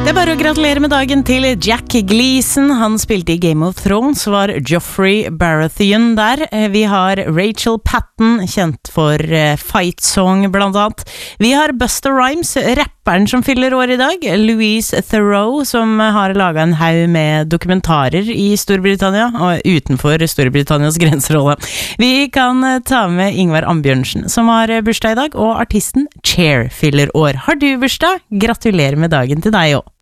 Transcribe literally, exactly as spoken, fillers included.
Det er bare å gratulere med dagen til Jack Gleeson. Han spilte i Game of Thrones, var Joffrey Baratheon der. Vi har Rachel Patton, kjent for Fight Song blant annet. Vi har Busta Rhymes, rapperen som fyller år i dag. Louise Theroux, som har laget en haug med dokumentarer i Storbritannia, og utenfor Storbritannias grenserolle. Vi kan ta med Ingvar Ambjørnsen, som har bursdag i dag, og artisten Cher fyller år. Har du bursdag? Gratulerer med dagen til deg også.